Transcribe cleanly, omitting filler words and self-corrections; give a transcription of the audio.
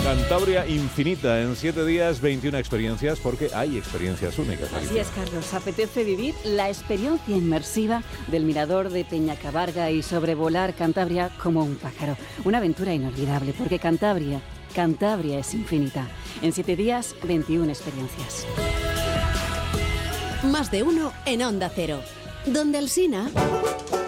Cantabria infinita, en 7 días, 21 experiencias, porque hay experiencias únicas. Así es, Carlos. Apetece vivir la experiencia inmersiva del mirador de Peñacabarga y sobrevolar Cantabria como un pájaro. Una aventura inolvidable, porque Cantabria es infinita. En 7 días, 21 experiencias. Más de uno en Onda Cero. Donde Alsina.